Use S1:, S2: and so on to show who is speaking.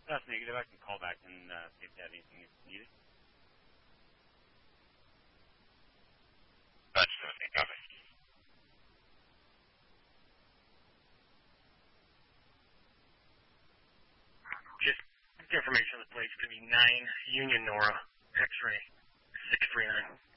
S1: That's negative. I can call back and see if they have anything needed.
S2: That's nothing. Copy.
S3: Just information on the plates could be 9 Union Nora X-ray 639.